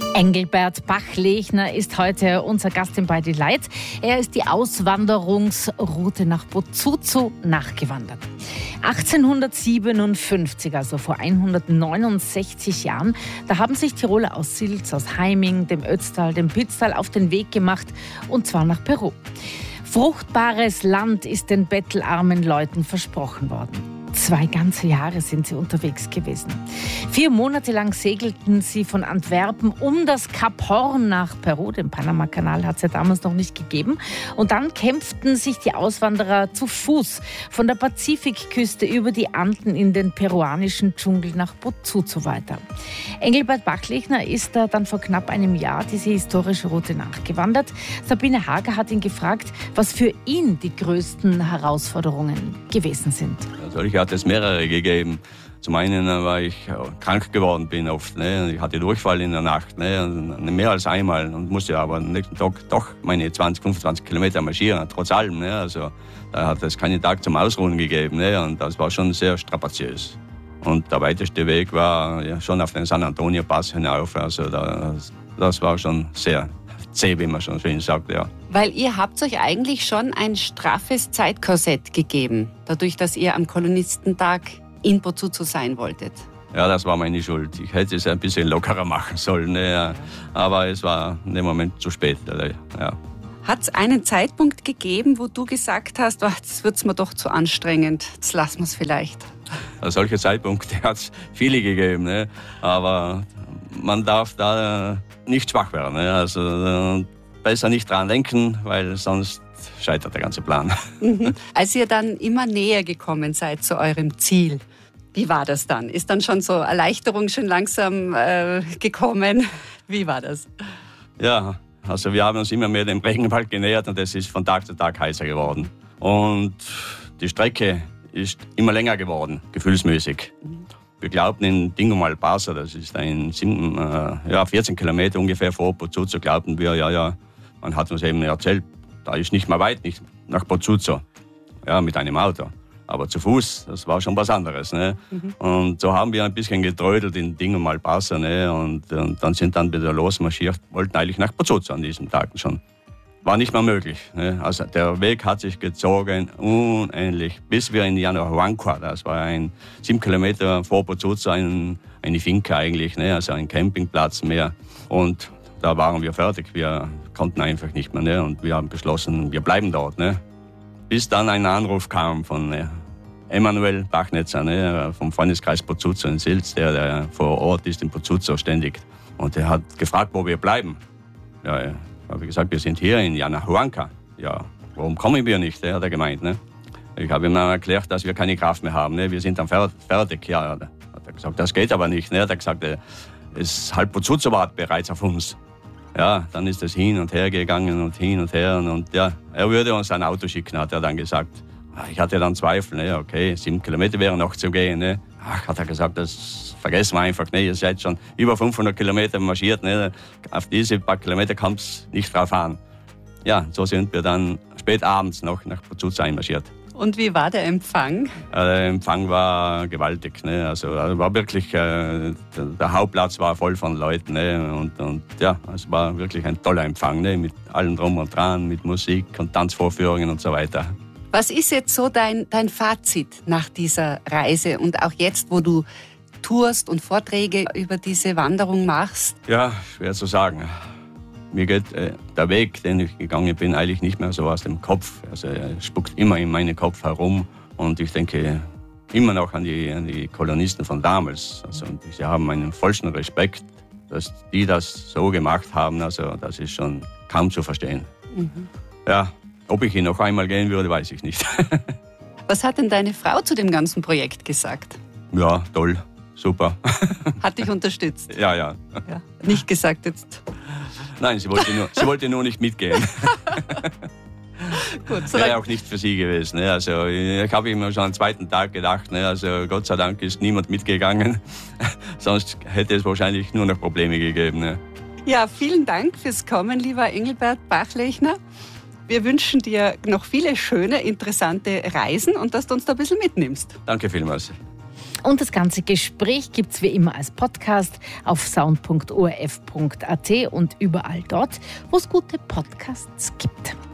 Engelbert Bachlechner ist heute unser Gast im By the Light. Er ist die Auswanderungsroute nach Botsutsu nachgewandert. 1857, also vor 169 Jahren, da haben sich Tiroler aus Silz, aus Heiming, dem Ötztal, dem Pitztal auf den Weg gemacht, und zwar nach Peru. Fruchtbares Land ist den bettelarmen Leuten versprochen worden. 2 ganze Jahre sind sie unterwegs gewesen. 4 Monate lang segelten sie von Antwerpen um das Kap Horn nach Peru. Den Panamakanal hat es ja damals noch nicht gegeben. Und dann kämpften sich die Auswanderer zu Fuß von der Pazifikküste über die Anden in den peruanischen Dschungel nach Botsutsu weiter. Engelbert Bachlechner ist da dann vor knapp einem Jahr diese historische Route nachgewandert. Sabine Hager hat ihn gefragt, was für ihn die größten Herausforderungen gewesen sind. Natürlich hat es mehrere gegeben. Zum einen, weil ich krank geworden bin oft. Ne? Ich hatte Durchfall in der Nacht, ne? Mehr als einmal, und musste aber am nächsten Tag doch meine 20, 25 Kilometer marschieren, trotz allem. Ne? Also da hat es keinen Tag zum Ausruhen gegeben, ne? Und das war schon sehr strapaziös. Und der weiteste Weg war ja schon auf den San Antonio Pass hinauf. Also das war schon sehr zäh, wie man schon schön sagt, ja. Weil ihr habt euch eigentlich schon ein straffes Zeitkorsett gegeben, dadurch, dass ihr am Kolonistentag in Botsutsu sein wolltet. Ja, das war meine Schuld. Ich hätte es ein bisschen lockerer machen sollen, ne? Aber es war in dem Moment zu spät. Ja. Hat es einen Zeitpunkt gegeben, wo du gesagt hast, das wird mir doch zu anstrengend, jetzt lassen wir es vielleicht? Also solche Zeitpunkte hat es viele gegeben, ne? Aber man darf da nicht schwach werden. Ne? Also besser nicht dran denken, weil sonst scheitert der ganze Plan. Als ihr dann immer näher gekommen seid zu eurem Ziel, wie war das dann? Ist dann schon so Erleichterung schon langsam gekommen? Wie war das? Ja, also wir haben uns immer mehr dem Regenwald genähert und es ist von Tag zu Tag heißer geworden. Und die Strecke ist immer länger geworden, gefühlsmäßig. Wir glaubten in Dingomalpasa, das ist 14 Kilometer ungefähr vor Botsutsu, glaubten wir, man hat uns eben erzählt, da ist nicht mehr weit, nicht nach Botsutsu, ja, mit einem Auto. Aber zu Fuß, das war schon was anderes. Ne? Und so haben wir ein bisschen getrödelt in Dingomalpasa, ne? Und dann sind dann wieder losmarschiert, wollten eigentlich nach Botsutsu an diesem Tag schon. War nicht mehr möglich. Ne? Also der Weg hat sich gezogen, unendlich, bis wir in Yanahuanca, das war 7 Kilometer vor Botsutsu, eine Finca eigentlich, ne? Also ein Campingplatz mehr. Und da waren wir fertig, wir konnten einfach nicht mehr. Ne? Und wir haben beschlossen, wir bleiben dort. Ne? Bis dann ein Anruf kam von Emanuel Bachnetzer, ne? Vom Freundeskreis Botsutsu in Silz, der vor Ort ist in Botsutsu ständig. Und er hat gefragt, wo wir bleiben. Ja, habe ich gesagt, wir sind hier in Yanahuanca. Ja, warum kommen wir nicht? Hat er gemeint. Ne? Ich habe ihm dann erklärt, dass wir keine Kraft mehr haben. Ne? Wir sind dann fertig. Ja, hat er gesagt, das geht aber nicht. Ne? Hat er gesagt, halb Botsutsu wartet bereits auf uns. Ja, dann ist es hin und her gegangen und hin und her. Und ja, er würde uns ein Auto schicken, hat er dann gesagt. Ich hatte dann Zweifel. Ne? Okay, 7 Kilometer wären noch zu gehen. Ne? Ach, hat er gesagt, das vergessen wir einfach. Ne? Ihr seid schon über 500 Kilometer marschiert. Ne? Auf diese paar Kilometer kommt es nicht drauf an. Ja, so sind wir dann spät abends noch nach Botsutsu einmarschiert. Und wie war der Empfang? Der Empfang war gewaltig. Ne? Also war wirklich, der Hauptplatz war voll von Leuten. Ne? Und ja, es war wirklich ein toller Empfang. Ne? Mit allem Drum und Dran, mit Musik und Tanzvorführungen und so weiter. Was ist jetzt so dein Fazit nach dieser Reise und auch jetzt, wo du tourst und Vorträge über diese Wanderung machst? Ja, schwer zu sagen. Mir geht der Weg, den ich gegangen bin, eigentlich nicht mehr so aus dem Kopf. Also er spuckt immer in meinen Kopf herum und ich denke immer noch an die Kolonisten von damals. Also sie haben einen vollsten Respekt, dass die das so gemacht haben. Also das ist schon kaum zu verstehen. Ja, ob ich ihn noch einmal gehen würde, weiß ich nicht. Was hat denn deine Frau zu dem ganzen Projekt gesagt? Ja, toll, super. Hat dich unterstützt? Ja. Nicht gesagt jetzt. Nein, sie wollte nur nicht mitgehen. Gut, wäre auch nicht für sie gewesen. Ne? Also ich habe immer schon am zweiten Tag gedacht, ne? Also Gott sei Dank ist niemand mitgegangen. Sonst hätte es wahrscheinlich nur noch Probleme gegeben. Ne? Ja, vielen Dank fürs Kommen, lieber Engelbert Bachlechner. Wir wünschen dir noch viele schöne, interessante Reisen und dass du uns da ein bisschen mitnimmst. Danke vielmals. Und das ganze Gespräch gibt es wie immer als Podcast auf sound.orf.at und überall dort, wo es gute Podcasts gibt.